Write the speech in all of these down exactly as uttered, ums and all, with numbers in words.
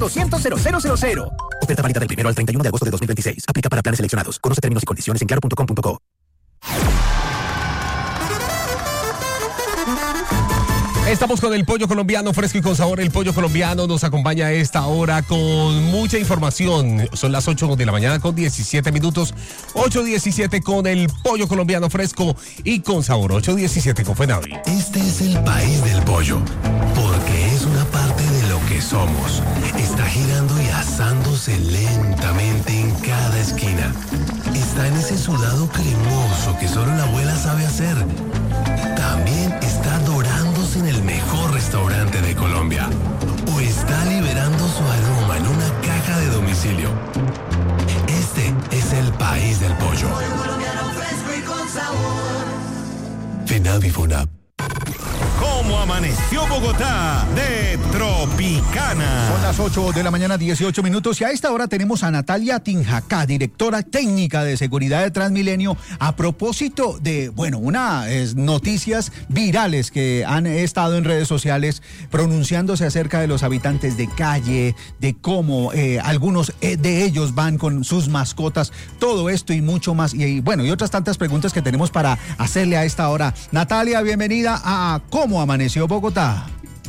doscientos cero cero cero cero. Oferta válida del primero al treinta y uno de agosto de dos mil veintiséis. Aplica para planes seleccionados. Conoce términos y condiciones en claro punto com punto co. Estamos con el pollo colombiano fresco y con sabor. El pollo colombiano nos acompaña a esta hora con mucha información. Son las ocho de la mañana con diecisiete minutos. ocho diecisiete con el pollo colombiano fresco y con sabor. ocho diecisiete con Fenavi. Este es el país del pollo, porque es una parte de lo que somos. Está girando y asándose lentamente en cada esquina. Está en ese sudado cremoso que solo la abuela sabe hacer. También está dorándose en el mejor restaurante de Colombia. O está liberando su aroma en una caja de domicilio. Este es el país del pollo. Pollo colombiano fresco y con sabor. Fenavi Funab. ¿Cómo amaneció Bogotá de Tropicana? Son las ocho de la mañana, dieciocho minutos, y a esta hora tenemos a Natalia Tinjacá, directora técnica de seguridad de Transmilenio, a propósito de, bueno, unas noticias virales que han estado en redes sociales pronunciándose acerca de los habitantes de calle, de cómo eh, algunos eh, de ellos van con sus mascotas, todo esto y mucho más, y, y bueno, y otras tantas preguntas que tenemos para hacerle a esta hora. Natalia, bienvenida a ¿Cómo amaneció Bogotá?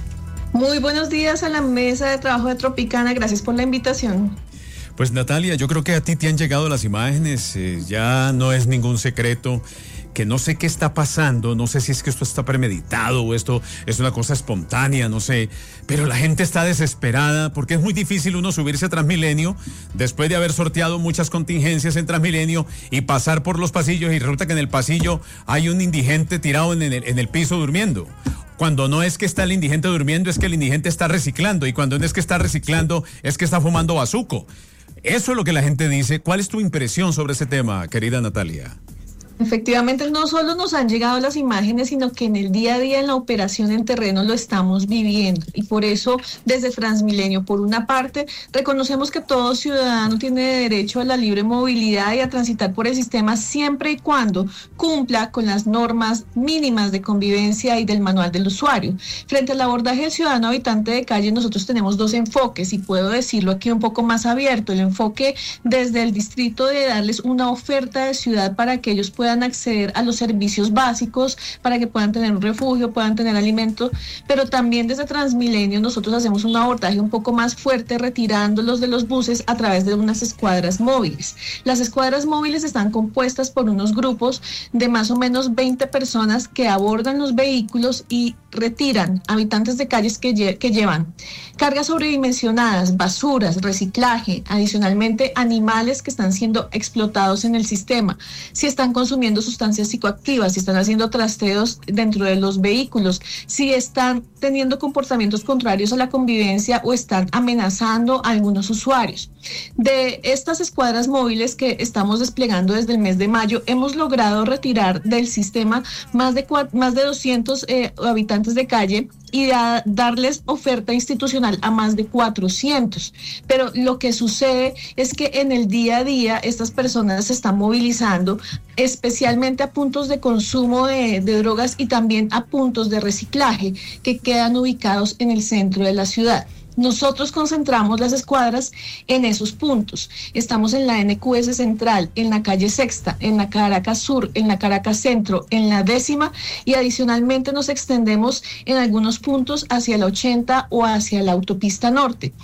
Muy buenos días a la mesa de trabajo de Tropicana, gracias por la invitación. Pues Natalia, yo creo que a ti te han llegado las imágenes, eh, ya no es ningún secreto, que no sé qué está pasando, no sé si es que esto está premeditado o esto es una cosa espontánea, no sé, pero la gente está desesperada porque es muy difícil uno subirse a Transmilenio después de haber sorteado muchas contingencias en Transmilenio y pasar por los pasillos y resulta que en el pasillo hay un indigente tirado en el, en el piso durmiendo. Cuando no es que está el indigente durmiendo, es que el indigente está reciclando, y cuando no es que está reciclando, es que está fumando bazuco. Eso es lo que la gente dice. ¿Cuál es tu impresión sobre ese tema, querida Natalia? Efectivamente, no solo nos han llegado las imágenes, sino que en el día a día, en la operación en terreno, lo estamos viviendo. Y por eso, desde Transmilenio, por una parte, reconocemos que todo ciudadano tiene derecho a la libre movilidad y a transitar por el sistema siempre y cuando cumpla con las normas mínimas de convivencia y del manual del usuario. Frente al abordaje del ciudadano habitante de calle, nosotros tenemos dos enfoques, y puedo decirlo aquí un poco más abierto. El enfoque desde el distrito de darles una oferta de ciudad para que ellos puedan acceder a los servicios básicos, para que puedan tener un refugio, puedan tener alimento, pero también desde Transmilenio nosotros hacemos un abordaje un poco más fuerte, retirándolos de los buses a través de unas escuadras móviles. Las escuadras móviles están compuestas por unos grupos de más o menos veinte personas que abordan los vehículos y retiran habitantes de calles que, lle- que llevan cargas sobredimensionadas, basuras, reciclaje, adicionalmente animales que están siendo explotados en el sistema, si están consumiendo sustancias psicoactivas, si están haciendo trasteos dentro de los vehículos, si están teniendo comportamientos contrarios a la convivencia o están amenazando a algunos usuarios. De estas escuadras móviles que estamos desplegando desde el mes de mayo, hemos logrado retirar del sistema más de, cua- más de doscientos eh, habitantes de calle y a darles oferta institucional a más de cuatrocientos. Pero lo que sucede es que en el día a día estas personas se están movilizando, especialmente a puntos de consumo de, de drogas y también a puntos de reciclaje que quedan ubicados en el centro de la ciudad. Nosotros concentramos las escuadras en esos puntos. Estamos en la N Q S Central, en la calle Sexta, en la Caracas Sur, en la Caracas Centro, en la Décima, y adicionalmente nos extendemos en algunos puntos hacia la ochenta o hacia la autopista norte.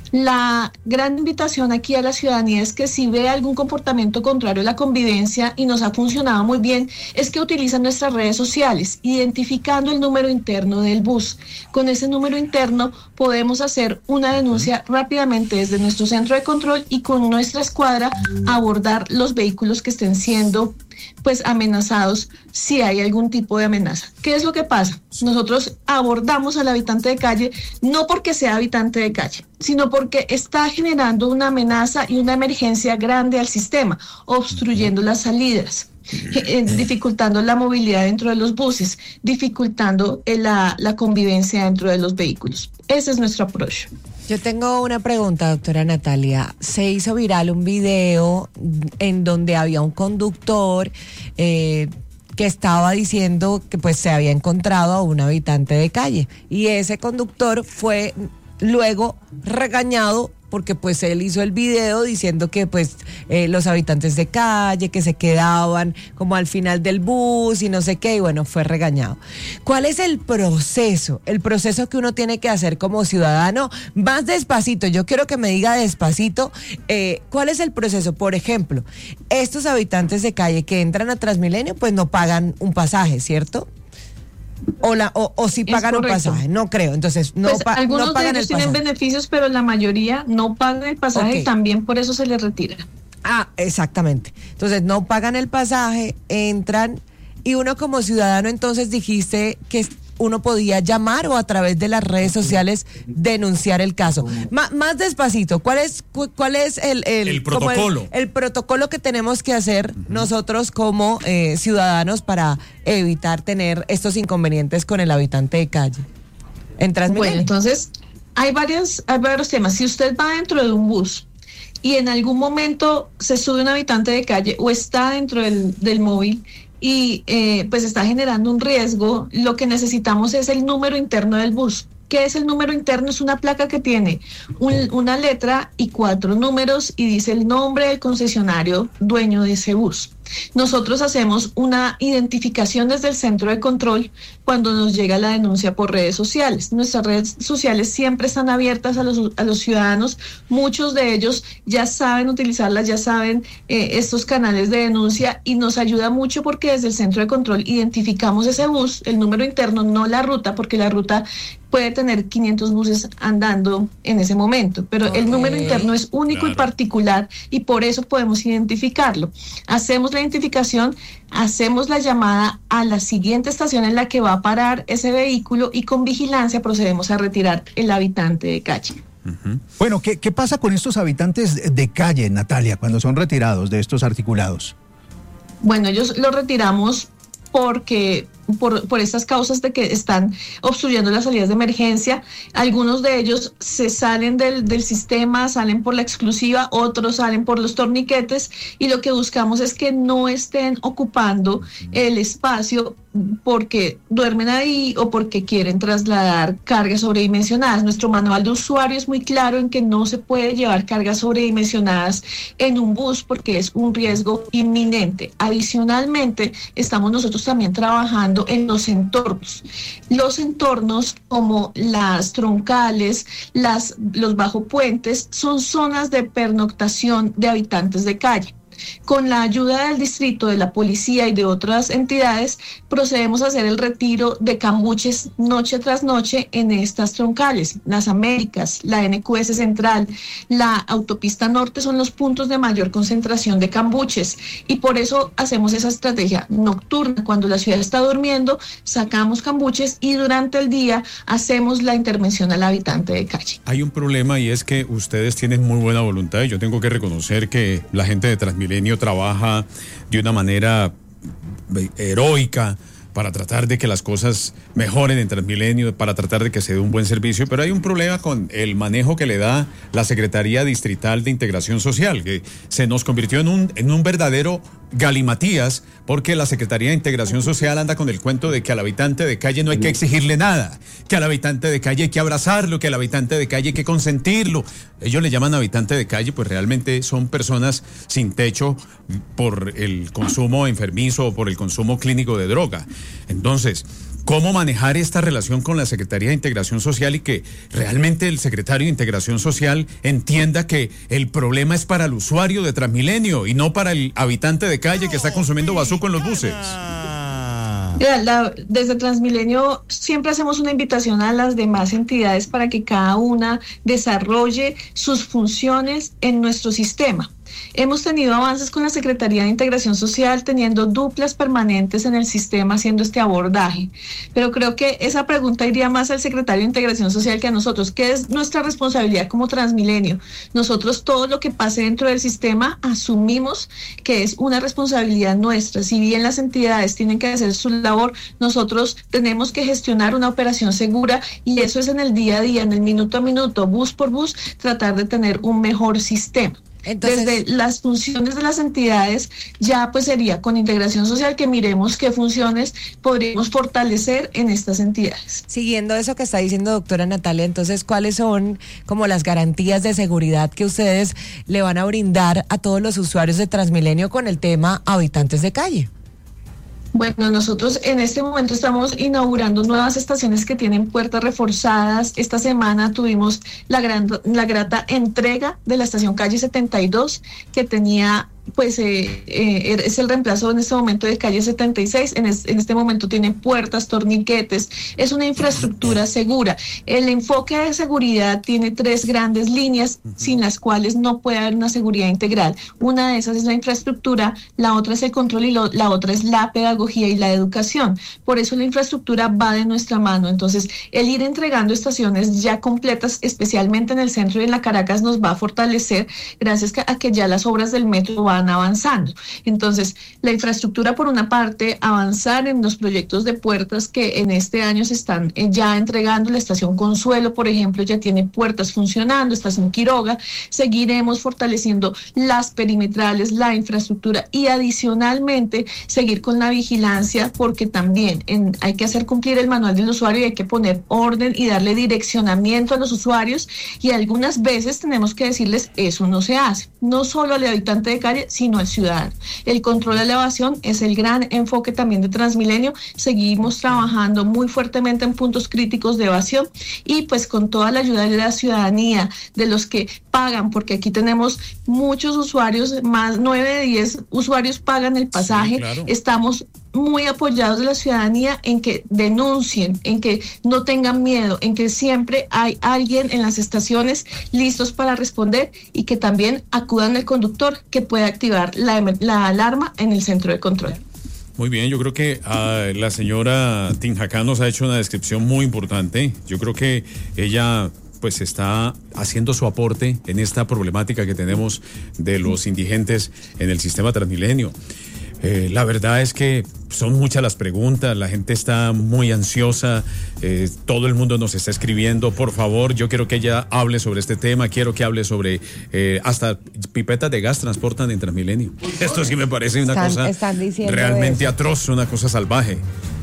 La gran invitación aquí a la ciudadanía es que si ve algún comportamiento contrario a la convivencia, y nos ha funcionado muy bien, es que utilizan nuestras redes sociales, identificando el número interno del bus. Con ese número interno podemos hacer una denuncia rápidamente desde nuestro centro de control y con nuestra escuadra abordar los vehículos que estén siendo pues amenazados, si hay algún tipo de amenaza. ¿Qué es lo que pasa? Nosotros abordamos al habitante de calle no porque sea habitante de calle, sino porque está generando una amenaza y una emergencia grande al sistema, obstruyendo las salidas, dificultando la movilidad dentro de los buses, dificultando la, la convivencia dentro de los vehículos. Ese es nuestro approach. Yo tengo una pregunta, doctora Natalia. Se hizo viral un video en donde había un conductor eh, que estaba diciendo que pues se había encontrado a un habitante de calle, y ese conductor fue luego regañado porque pues él hizo el video diciendo que pues eh, los habitantes de calle que se quedaban como al final del bus y no sé qué, y bueno, fue regañado. ¿Cuál es el proceso? El proceso que uno tiene que hacer como ciudadano, más despacito, yo quiero que me diga despacito, eh, ¿cuál es el proceso? Por ejemplo, estos habitantes de calle que entran a Transmilenio pues no pagan un pasaje, ¿cierto? O, la, o, o si pagan un pasaje, no creo. Entonces, no, pues pa, algunos no pagan de ellos el tienen pasaje. beneficios, pero la mayoría no pagan el pasaje, Okay. y también por eso se les retira. Ah, exactamente. Entonces, no pagan el pasaje, entran, y uno como ciudadano, entonces dijiste que uno podía llamar o a través de las redes sociales denunciar el caso. Ma, más despacito, ¿cuál es, cu, cuál es el, el, el protocolo? El, el protocolo que tenemos que hacer uh-huh. nosotros como eh, ciudadanos para evitar tener estos inconvenientes con el habitante de calle? En Transmilenio. Bueno, entonces hay varios, hay varios temas. Si usted va dentro de un bus y en algún momento se sube un habitante de calle o está dentro del, del móvil y eh, pues está generando un riesgo, lo que necesitamos es el número interno del bus. ¿Qué es el número interno? Es una placa que tiene un, una letra y cuatro números y dice el nombre del concesionario dueño de ese bus. Nosotros hacemos una identificación desde el centro de control cuando nos llega la denuncia por redes sociales. Nuestras redes sociales siempre están abiertas a los, a los ciudadanos. Muchos de ellos ya saben utilizarlas, ya saben eh, estos canales de denuncia, y nos ayuda mucho porque desde el centro de control identificamos ese bus, el número interno, no la ruta, porque la ruta puede tener quinientos buses andando en ese momento, pero okay. el número interno es único claro. y particular, y por eso podemos identificarlo. Hacemos la identificación, hacemos la llamada a la siguiente estación en la que va a parar ese vehículo, y con vigilancia procedemos a retirar el habitante de calle. Uh-huh. Bueno, ¿qué, ¿qué pasa con estos habitantes de calle, Natalia, cuando son retirados de estos articulados? Bueno, ellos los retiramos porque por, por estas causas de que están obstruyendo las salidas de emergencia. Algunos de ellos se salen del, del sistema, salen por la exclusiva, otros salen por los torniquetes, y lo que buscamos es que no estén ocupando el espacio porque duermen ahí o porque quieren trasladar cargas sobredimensionadas. Nuestro manual de usuario es muy claro en que no se puede llevar cargas sobredimensionadas en un bus porque es un riesgo inminente. Adicionalmente, estamos nosotros también trabajando en los entornos. Los entornos como las troncales, las, los bajopuentes, son zonas de pernoctación de habitantes de calle. Con la ayuda del distrito, de la policía y de otras entidades, procedemos a hacer el retiro de cambuches noche tras noche en estas troncales. Las Américas, la N Q S Central, la Autopista Norte son los puntos de mayor concentración de cambuches, y por eso hacemos esa estrategia nocturna. Cuando la ciudad está durmiendo, sacamos cambuches, y durante el día hacemos la intervención al habitante de calle. Hay un problema, y es que ustedes tienen muy buena voluntad, y yo tengo que reconocer que la gente de Transmilenio Milenio trabaja de una manera heroica para tratar de que las cosas mejoren en Transmilenio, para tratar de que se dé un buen servicio, pero hay un problema con el manejo que le da la Secretaría Distrital de Integración Social, que se nos convirtió en un, en un verdadero galimatías, porque la Secretaría de Integración Social anda con el cuento de que al habitante de calle no hay que exigirle nada, que al habitante de calle hay que abrazarlo, que al habitante de calle hay que consentirlo. Ellos le llaman habitante de calle, pues realmente son personas sin techo por el consumo enfermizo o por el consumo clínico de droga. Entonces, ¿cómo manejar esta relación con la Secretaría de Integración Social y que realmente el secretario de Integración Social entienda que el problema es para el usuario de Transmilenio y no para el habitante de calle que está consumiendo bazuco en los buses? Mira, la, desde Transmilenio siempre hacemos una invitación a las demás entidades para que cada una desarrolle sus funciones en nuestro sistema. Hemos tenido avances con la Secretaría de Integración Social, teniendo duplas permanentes en el sistema haciendo este abordaje. Pero creo que esa pregunta iría más al secretario de Integración Social que a nosotros. ¿Qué es nuestra responsabilidad como Transmilenio? Nosotros todo lo que pase dentro del sistema asumimos que es una responsabilidad nuestra. Si bien las entidades tienen que hacer su labor, nosotros tenemos que gestionar una operación segura, y eso es en el día a día, en el minuto a minuto, bus por bus, tratar de tener un mejor sistema. Entonces, desde las funciones de las entidades, ya pues sería con integración social que miremos qué funciones podríamos fortalecer en estas entidades. Siguiendo eso que está diciendo doctora Natalia, entonces, ¿cuáles son como las garantías de seguridad que ustedes le van a brindar a todos los usuarios de Transmilenio con el tema habitantes de calle? Bueno, nosotros en este momento estamos inaugurando nuevas estaciones que tienen puertas reforzadas. Esta semana tuvimos la, gran, la grata entrega de la estación calle setenta y dos, que tenía, pues eh, eh, es el reemplazo en este momento de calle setenta y seis. En, es, en este momento tiene puertas, torniquetes, es una infraestructura segura. El enfoque de seguridad tiene tres grandes líneas sin las cuales no puede haber una seguridad integral. Una de esas es la infraestructura, la otra es el control y lo, la otra es la pedagogía y la educación. Por eso la infraestructura va de nuestra mano. Entonces, el ir entregando estaciones ya completas, especialmente en el centro y en la Caracas, nos va a fortalecer gracias a que ya las obras del metro van avanzando. Entonces, la infraestructura por una parte, avanzar en los proyectos de puertas que en este año se están ya entregando. La estación Consuelo, por ejemplo, ya tiene puertas funcionando, estación Quiroga. Seguiremos fortaleciendo las perimetrales, la infraestructura y adicionalmente seguir con la vigilancia, porque también en, hay que hacer cumplir el manual del usuario y hay que poner orden y darle direccionamiento a los usuarios, y algunas veces tenemos que decirles eso no se hace, no solo al habitante de calle, sino al ciudadano. El control de la evasión es el gran enfoque también de Transmilenio. Seguimos trabajando muy fuertemente en puntos críticos de evasión y pues con toda la ayuda de la ciudadanía, de los que pagan, porque aquí tenemos muchos usuarios, más nueve de diez usuarios pagan el pasaje. Sí, claro. Estamos muy apoyados de la ciudadanía en que denuncien, en que no tengan miedo, en que siempre hay alguien en las estaciones listos para responder y que también acudan al conductor que puede activar la, la alarma en el centro de control. Muy bien, yo creo que uh, la señora Tinjacá nos ha hecho una descripción muy importante. Yo creo que ella pues está haciendo su aporte en esta problemática que tenemos de los indigentes en el sistema Transmilenio. Eh, la verdad es que son muchas las preguntas, la gente está muy ansiosa, eh, todo el mundo nos está escribiendo. Por favor, yo quiero que ella hable sobre este tema, quiero que hable sobre eh, hasta pipetas de gas transportan en Transmilenio. Esto sí me parece una están, cosa están realmente eso. atroz, una cosa salvaje.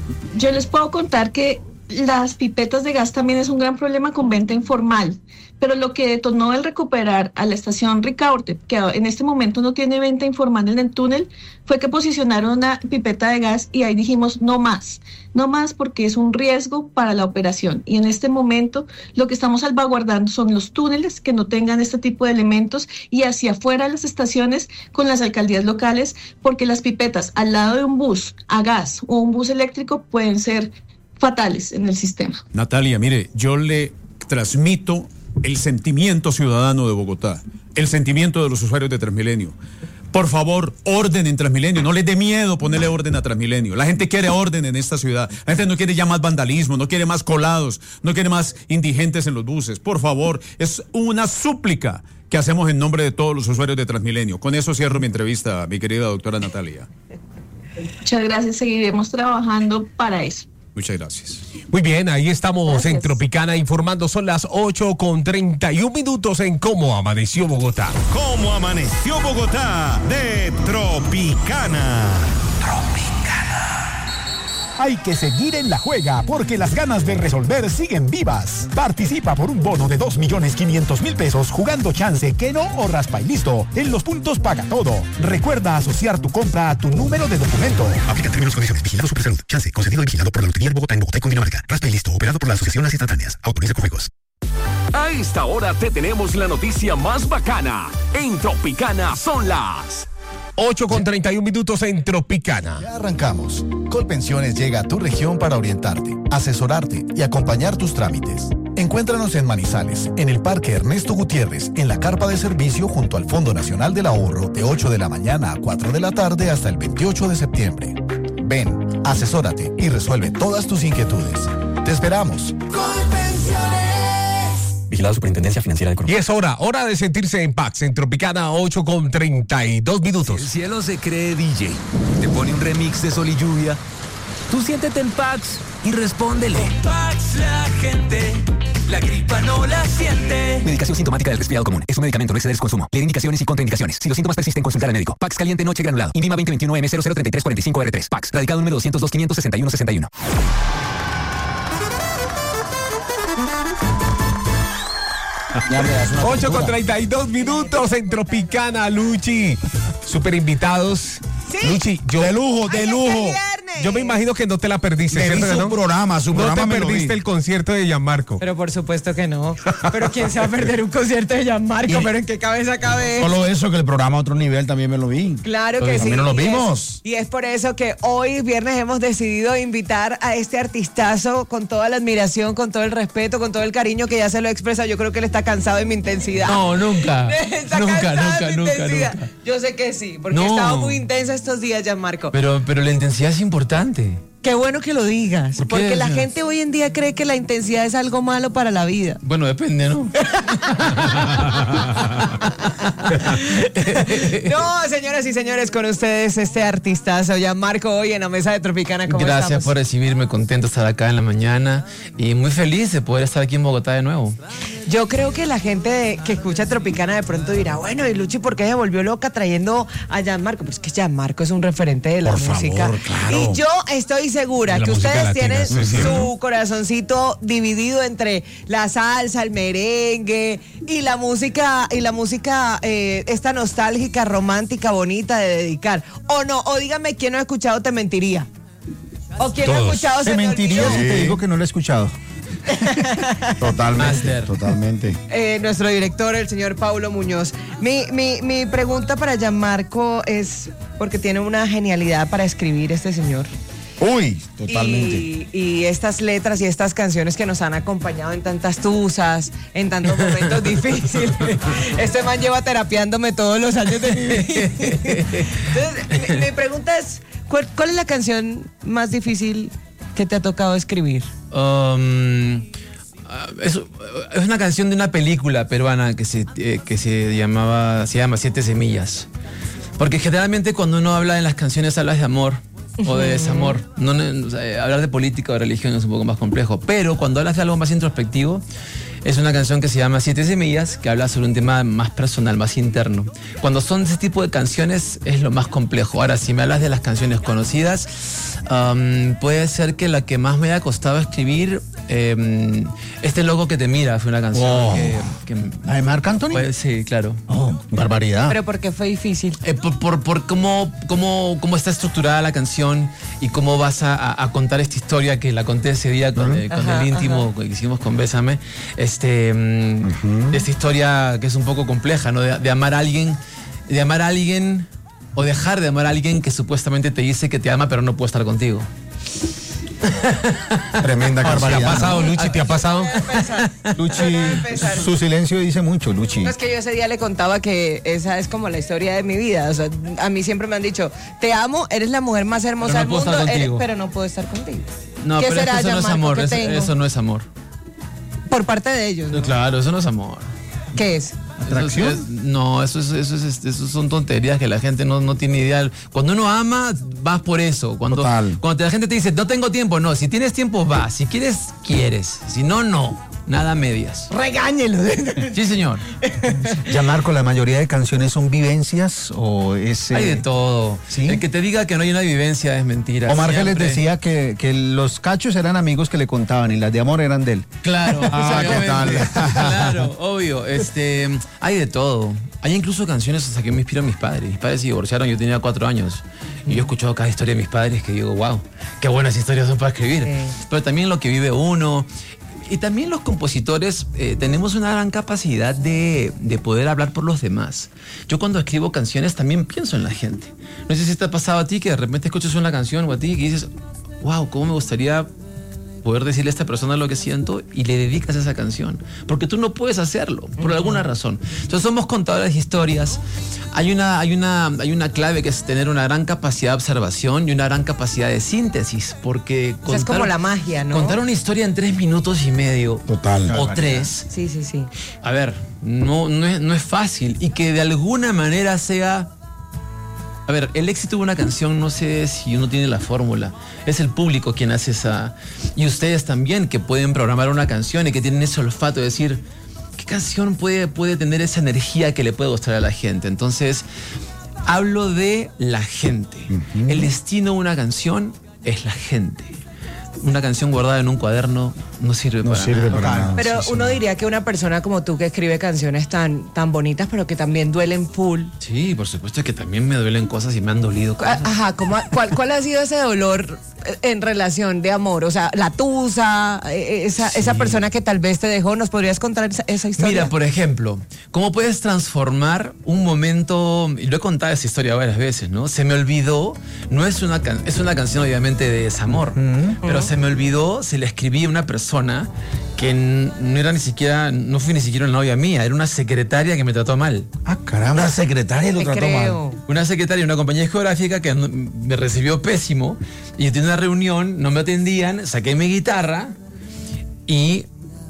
Yo les puedo contar que las pipetas de gas también es un gran problema con venta informal, pero lo que detonó el recuperar a la estación Ricaurte, que en este momento no tiene venta informal en el túnel, fue que posicionaron una pipeta de gas y ahí dijimos no más, no más porque es un riesgo para la operación. Y en este momento lo que estamos salvaguardando son los túneles que no tengan este tipo de elementos y hacia afuera las estaciones con las alcaldías locales, porque las pipetas al lado de un bus a gas o un bus eléctrico pueden ser fatales en el sistema. Natalia, mire, yo le transmito el sentimiento ciudadano de Bogotá, el sentimiento de los usuarios de Transmilenio. Por favor, orden en Transmilenio, no les dé miedo ponerle orden a Transmilenio. La gente quiere orden en esta ciudad, la gente no quiere ya más vandalismo, no quiere más colados, no quiere más indigentes en los buses. Por favor, es una súplica que hacemos en nombre de todos los usuarios de Transmilenio. Con eso cierro mi entrevista, mi querida doctora Natalia. Muchas gracias, seguiremos trabajando para eso. Muchas gracias. Muy bien, ahí estamos Gracias. en Tropicana informando. Son las ocho con treinta y un minutos en Cómo Amaneció Bogotá. ¿Cómo amaneció Bogotá? De Tropicana. Hay que seguir en la juega porque las ganas de resolver siguen vivas. Participa por un bono de dos millones quinientos mil pesos jugando chance, que no o raspa y listo. En Los Puntos paga todo. Recuerda asociar tu compra a tu número de documento. Aplica términos y condiciones. Vigilado Supersalud. Chance. Concedido y vigilado por la Lotería del Bogotá en Bogotá y Cundinamarca. Raspa y listo. Operado por la Asociación Las Instantáneas. Autoriza con juegos. A esta hora te tenemos la noticia más bacana. En Tropicana son las ocho con treinta y un minutos en Tropicana. Ya arrancamos. Colpensiones llega a tu región para orientarte, asesorarte y acompañar tus trámites. Encuéntranos en Manizales, en el Parque Ernesto Gutiérrez, en la carpa de servicio junto al Fondo Nacional del Ahorro, de ocho de la mañana a cuatro de la tarde hasta el veintiocho de septiembre. Ven, asesórate y resuelve todas tus inquietudes. Te esperamos. Vigilado Superintendencia Financiera de Colombia. Y es hora, hora de sentirse en paz. En Tropicana, ocho con treinta y dos minutos. El cielo se cree D J. Te pone un remix de Sol y Lluvia. Tú siéntete en Pax y respóndele. Con Pax la gente la gripa no la siente. Medicación sintomática del resfriado común. Es un medicamento, no exceder su consumo. Leer indicaciones y contraindicaciones. Si los síntomas persisten, consultar al médico. Pax Caliente Noche Granulado. Indima veinte veintiuno M cero cero treinta y tres cuarenta y cinco R tres. Pax. Radicado número doscientos dos quinientos sesenta y uno sesenta y uno. ocho con treinta y dos minutos en Tropicana, Luchi. Super invitados. Sí. Luchi, yo. De lujo, de Ay, lujo. este Yo me imagino que no te la perdiste, Me vi ¿cierto que su no? programa, su no programa te me lo perdiste vi. el concierto de Gianmarco. Pero por supuesto que no. Pero ¿quién se va a perder un concierto de Gianmarco? Y- ¿Pero en qué cabeza cabe? Solo eso, que el programa a otro nivel también me lo vi. Claro que Pues sí. también nos lo y es- vimos. Y es por eso que hoy, viernes, hemos decidido invitar a este artistazo con toda la admiración, con todo el respeto, con todo el cariño que ya se lo expresa. Yo creo que él está cansado de mi intensidad. No, nunca. Está nunca, cansado nunca, de mi nunca, intensidad. nunca. Yo sé que sí, porque No. he estado muy intensa estos días, Gianmarco. Pero, pero la intensidad es importante. Qué bueno que lo digas, ¿Por qué? porque la gente hoy en día cree que la intensidad es algo malo para la vida. Bueno, depende, ¿no? No, señoras y señores, con ustedes este artistazo, Gianmarco, hoy en la mesa de Tropicana. ¿Cómo Gracias estamos? por recibirme, contento de estar acá en la mañana y muy feliz de poder estar aquí en Bogotá de nuevo. Yo creo que la gente de- que escucha Tropicana de pronto dirá, bueno, y Luchi, ¿por qué se volvió loca trayendo a Gianmarco? Pues que Gianmarco es un referente de la Por música. favor, claro. Y yo estoy segura De la que música ustedes latina, tienen sí, sí. su corazoncito dividido entre la salsa, el merengue y la música, y la música eh, esta nostálgica, romántica, bonita de dedicar. O no, o dígame quién no ha escuchado Te Mentiría. O quién no ha Todos. escuchado Se Te Me mentiría Olvidó. si te digo que no lo he escuchado. Totalmente, Master. totalmente. Eh, nuestro director, el señor Paulo Muñoz. Mi, mi, mi pregunta para Gianmarco es, porque tiene una genialidad para escribir este señor. Uy, totalmente. Y, y estas letras y estas canciones que nos han acompañado en tantas tusas, en tantos momentos difíciles. Este man lleva terapiándome todos los años de mi vida. Entonces, mi, mi pregunta es, ¿cuál, cuál es la canción más difícil que te ha tocado escribir? Um, ah, es, es una canción de una película peruana que se, eh, que se llamaba, se llama Siete Semillas. Porque generalmente cuando uno habla en las canciones hablas de amor o de desamor. No, no, o sea, hablar de política o de religión es un poco más complejo. Pero cuando hablas de algo más introspectivo, es una canción que se llama Siete Semillas, que habla sobre un tema más personal, más interno. Cuando son ese tipo de canciones es lo más complejo. Ahora, si me hablas de las canciones conocidas, um, puede ser que la que más me haya costado escribir, eh, Este loco que te mira, fue una canción Oh. que, que... ¿La de Marc Anthony? Pues, sí, claro. Oh, barbaridad. Pero porque fue difícil. Eh, por por, por cómo, cómo, cómo está estructurada la canción y cómo vas a, a- a contar esta historia que la conté ese día con, eh, con Ajá, el íntimo ajá. que hicimos con Bésame. Este, mm, esta historia que es un poco compleja, ¿no? De, de amar a alguien, de amar a alguien o dejar de amar a alguien que supuestamente te dice que te ama pero no puede estar contigo. Tremenda ¿Te ha barbaridad. pasado, Luchi? ¿Te ha pasado? Luchi, empezar. su silencio dice mucho, Luchi. No, es que yo ese día le contaba que esa es como la historia de mi vida. O sea, a mí siempre me han dicho, te amo, eres la mujer más hermosa Pero no del puedo mundo, estar eres- contigo. pero no puedo estar contigo. No, ¿Qué pero es será, que eso no es Gianmarco, amor, que eso, tengo? eso no es amor. Por parte de ellos, ¿no? Claro, eso no es amor. ¿Qué es? ¿Atracción? Eso es- no, eso, es, eso, es, eso son tonterías que la gente no, no tiene idea. Cuando uno ama, vas por eso. Cuando, Total. cuando la gente te dice, no tengo tiempo, no. Si tienes tiempo, vas. Si quieres, quieres. Si no, no. Nada a medias. Regáñelo. Sí, señor. Gianmarco, la mayoría de canciones son vivencias o es... eh, Hay de todo. ¿sí? El que te diga que no hay una vivencia es mentira. Omar Geles Siempre. decía que, que los cachos eran amigos que le contaban y las de amor eran de él. Claro, Ah, ¿qué obviamente. tal? Claro, obvio. Este, hay de todo. Hay incluso canciones hasta que me inspiran mis padres. Mis padres se divorciaron, yo tenía cuatro años. Y yo he escuchado cada historia de mis padres que digo, wow, qué buenas historias son para escribir. Sí. Pero también lo que vive uno. Y también los compositores eh, tenemos una gran capacidad de, de poder hablar por los demás. Yo cuando escribo canciones también pienso en la gente. No sé si te ha pasado a ti que de repente escuchas una canción o a ti que dices, wow, cómo me gustaría poder decirle a esta persona lo que siento y le dedicas esa canción. Porque tú no puedes hacerlo, por alguna razón. Entonces somos contadores de historias. Hay una, hay, una, hay una clave que es tener una gran capacidad de observación y una gran capacidad de síntesis. Porque O sea, es como la magia, ¿no? Contar una historia en tres minutos y medio Total. o tres, Sí, sí, sí. a ver, no, no, es, no es fácil. Y que de alguna manera sea... A ver, el éxito de una canción, no sé si uno tiene la fórmula. Es el público quien hace esa... Y ustedes también, que pueden programar una canción y que tienen ese olfato de decir, ¿qué canción puede, puede tener esa energía que le puede gustar a la gente? Entonces, hablo de la gente. Uh-huh. El destino de una canción es la gente. Una canción guardada en un cuaderno no sirve, no para, sirve nada. para nada. Pero sí, uno sí. diría que una persona como tú que escribe canciones tan, tan bonitas, pero que también duelen full. Sí, por supuesto que también me duelen cosas y me han dolido cosas. Ajá, ¿cómo, cuál, ¿cuál ha sido ese dolor en relación de amor? O sea, la tusa, esa, sí. esa persona que tal vez te dejó, ¿nos podrías contar esa, esa historia? Mira, por ejemplo, ¿cómo puedes transformar un momento? Y lo he contado esa historia varias veces, ¿no? Se me olvidó, no es una, can, es una canción obviamente de desamor, uh-huh. pero uh-huh. se me olvidó, se le escribí a una persona que no era ni siquiera, no fui ni siquiera una novia mía, era una secretaria que me trató mal. Ah, caramba, una secretaria lo Te trató creo. mal. Una secretaria de una compañía geográfica que me recibió pésimo y yo tenía una reunión, no me atendían, saqué mi guitarra y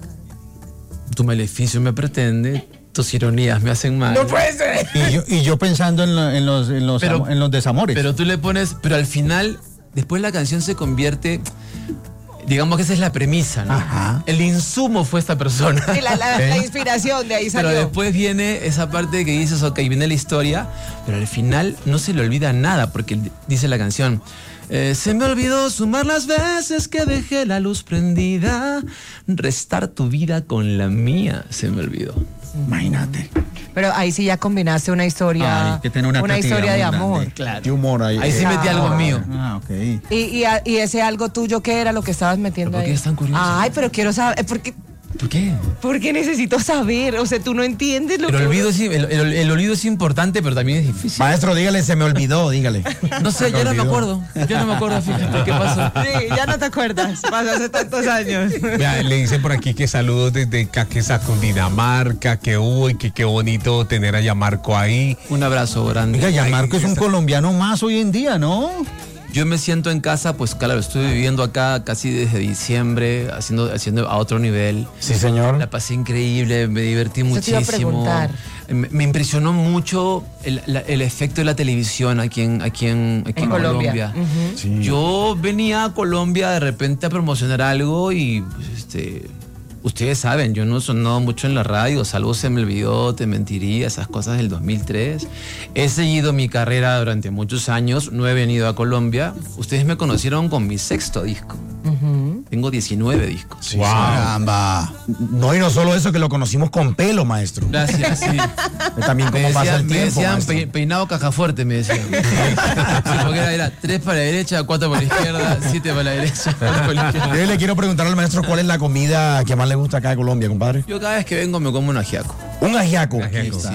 tu maleficio me pretende, tus ironías me hacen mal. ¡No puede ser! Y yo, y yo pensando en, lo, en, los, en, los, pero, en los desamores. Pero tú le pones, pero al final, después la canción se convierte... Digamos que esa es la premisa, ¿no? Ajá. El insumo fue esta persona. Sí, la, la, ¿Eh? la inspiración de ahí salió. Pero después viene esa parte que dices, ok, viene la historia, pero al final no se le olvida nada, porque dice la canción, eh, se me olvidó sumar las veces que dejé la luz prendida, restar tu vida con la mía, se me olvidó. Imagínate. Pero ahí sí ya combinaste una historia, Ay, que tiene una, una historia de amor. Grande. Claro. De humor ahí. Ahí sí claro. metí algo mío. Ah, ok. Y, y, y ese algo tuyo, ¿qué era lo que estabas metiendo ¿Por qué ahí? están curiosos? Ay, pero quiero saber, ¿por qué? ¿Por qué? Porque necesito saber, o sea, tú no entiendes lo el que... Olvido es, el, el, el olvido es importante, pero también es difícil. Maestro, dígale, se me olvidó, dígale. No sé, ya no me acuerdo. Ya no me acuerdo, fíjate, ¿qué pasó? Sí, ya no te acuerdas, pasó hace tantos años. Vea, le dicen por aquí que saludos desde Caquesa, Cundinamarca, que uy, que qué bonito tener a Yamarco ahí. Un abrazo grande. Oiga, Yamarco es un colombiano más hoy en día, ¿no? Yo me siento en casa, pues claro, estoy viviendo acá casi desde diciembre, haciendo, haciendo a otro nivel. Sí, señor. La pasé increíble, me divertí Eso muchísimo. te iba a preguntar. Me, me impresionó mucho el, la, el efecto de la televisión aquí en, aquí en, aquí en, en Colombia. Colombia. Uh-huh. Sí. Yo venía a Colombia de repente a promocionar algo y pues, este... Ustedes saben, yo no he sonado mucho en la radio, salvo Se me olvidó, Te mentiría, esas cosas del dos mil tres. He seguido mi carrera durante muchos años, no he venido a Colombia. Ustedes me conocieron con mi sexto disco. Uh-huh. Tengo diecinueve discos. Sí, wow. Caramba. No, y no solo eso, que lo conocimos con pelo, maestro. Gracias, sí. También como me pasa decían, el tiempo, me decían maestro. pe, peinado caja fuerte, me decían. Sí, porque era, era tres para la derecha, cuatro para la izquierda, siete para la derecha. Para la izquierda. Yo le quiero preguntar al maestro cuál es la comida que más le gusta acá de Colombia, compadre. Yo cada vez que vengo me como un ajiaco. Un ajiaco. Un ajiaco. Sí.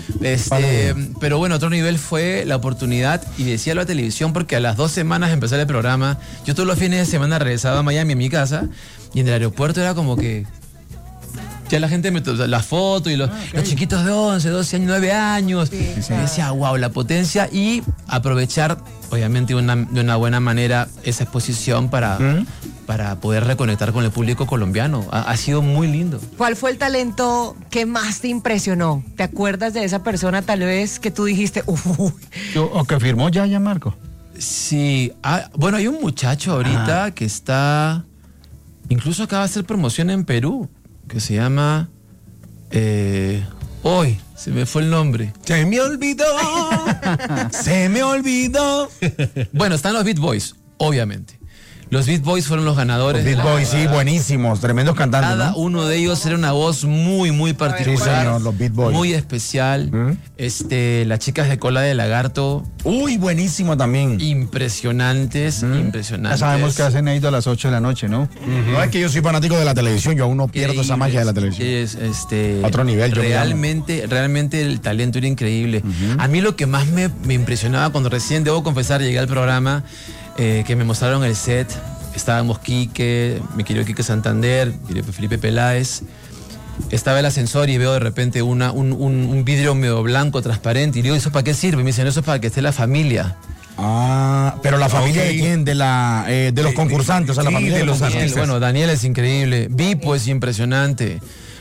Este, pero bueno, otro nivel fue la oportunidad, y decía la televisión porque a las dos semanas de empezar el programa, yo todos los fines de semana regresaba a Miami, a mi casa, y en el aeropuerto era como que ya la gente me la foto y los, ah, okay. los chiquitos de once, doce años, nueve años. Sí, y decía, wow, la potencia, y aprovechar, obviamente, una, de una buena manera esa exposición para, ¿Mm? para poder reconectar con el público colombiano. Ha, ha sido muy lindo. ¿Cuál fue el talento que más te impresionó? ¿Te acuerdas de esa persona tal vez que tú dijiste, uff? ¿O que firmó ya, ya Marco? Sí. Ah, bueno, hay un muchacho ahorita ah. que está, incluso acaba de hacer promoción en Perú, que se llama eh, hoy se me fue el nombre. Se me olvidó. Se me olvidó. Bueno, están los Beat Boys, obviamente. Los Beat Boys fueron los ganadores. Los Beat Boys, sí, buenísimos, tremendos cantantes. Cada ¿no? uno de ellos era una voz muy, muy particular. Sí, señor, los Beat Boys. Muy especial. ¿Mm? Este, las chicas de Cola de Lagarto. Uy, buenísimo también. Impresionantes, ¿Mm? impresionantes. Ya sabemos que hacen ahí a las ocho de la noche, ¿no? Uh-huh. No es que yo soy fanático de la televisión, yo aún no pierdo increíble, esa magia de la televisión. Es, este, otro nivel, yo realmente, realmente el talento era increíble. Uh-huh. A mí lo que más me, me impresionaba cuando recién, debo confesar, llegué al programa, eh, que me mostraron el set. Estábamos Quique, mi querido Quique Santander, Felipe Peláez. Estaba el ascensor y veo de repente una, un, un, un vidrio medio blanco, transparente. Y digo, ¿eso para qué sirve? Y me dicen, eso es para que esté la familia. Ah, pero la familia okay. de quién? De, la, eh, de los concursantes, o sea, la sí, familia de, de los Daniel, artistas. Bueno, Daniel es increíble, Vipo es impresionante.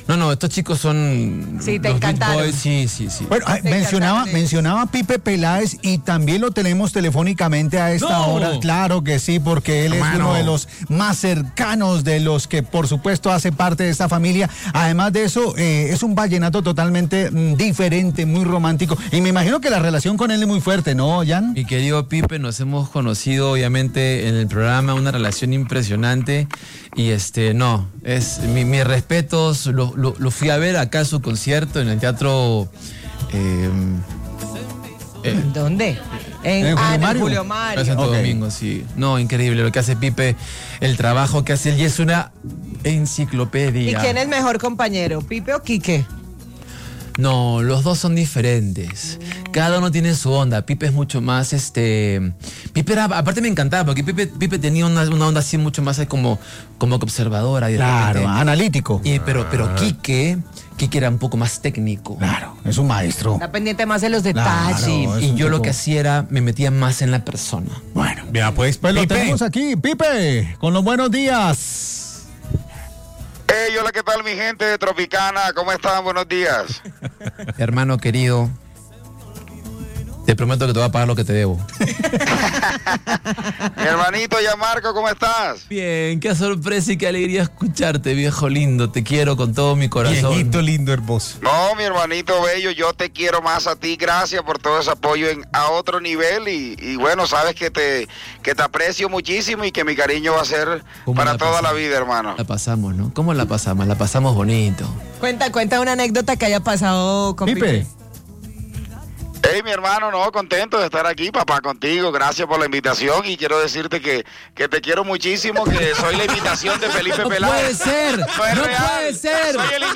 No, no, estos chicos son. Sí, te los encantaron. Beach Boys, sí, sí, sí. Bueno, ay, mencionaba, mencionaba a Pipe Peláez y también lo tenemos telefónicamente a esta No. hora. Claro que sí, porque él es Hermano. uno de los más cercanos, de los que por supuesto hace parte de esta familia. Además de eso, eh, es un vallenato totalmente mm, diferente, muy romántico. Y me imagino que la relación con él es muy fuerte, ¿no, Jan? Mi querido Pipe, nos hemos conocido obviamente en el programa, una relación impresionante. Y este, no, es mi- mis respetos, lo, lo- lo fui a ver acá a su concierto en el teatro. eh, eh, ¿Dónde? En, En ah, Julio en Mario. Julio Mario. Santo Ok. Domingo, sí. No, increíble lo que hace Pipe, el trabajo que hace él, y es una enciclopedia. ¿Y quién es mejor compañero, Pipe o Quique? No, los dos son diferentes. Cada uno tiene su onda. Pipe es mucho más, este... Pipe era, aparte me encantaba, porque Pipe, Pipe tenía una, una onda así mucho más como, como que observadora. Y de Claro, repente- analítico. y- pero, pero Quique, Quique era un poco más técnico. Claro, es un maestro. Está pendiente más de los detalles. Claro, es Y un yo lo tipo- que hacía era, me metía más en la persona. Bueno, Vea, pues, pues lo Pipe. tenemos aquí, Pipe, con los buenos días. Hey, hola, ¿qué tal mi gente de Tropicana? ¿Cómo están? Buenos días. Hermano querido, te prometo que te voy a pagar lo que te debo. Mi hermanito Gianmarco, ¿cómo estás? Bien, qué sorpresa y qué alegría escucharte, viejo lindo. Te quiero con todo mi corazón. Viejito lindo, hermoso. No, mi hermanito bello, yo te quiero más a ti. Gracias por todo ese apoyo en, a otro nivel. Y, y bueno, sabes que te, que te aprecio muchísimo y que mi cariño va a ser ¿Cómo para la toda la pasamos? vida, hermano. La pasamos, ¿no? ¿Cómo la pasamos? La pasamos bonito. Cuenta, cuenta una anécdota que haya pasado con Pipe. Pipe. Hey, mi hermano, no, contento de estar aquí, papá, contigo. Gracias por la invitación y quiero decirte que, que te quiero muchísimo, que soy la invitación de Felipe No Peláez. puede ser, No es no real. puede ser. Soy el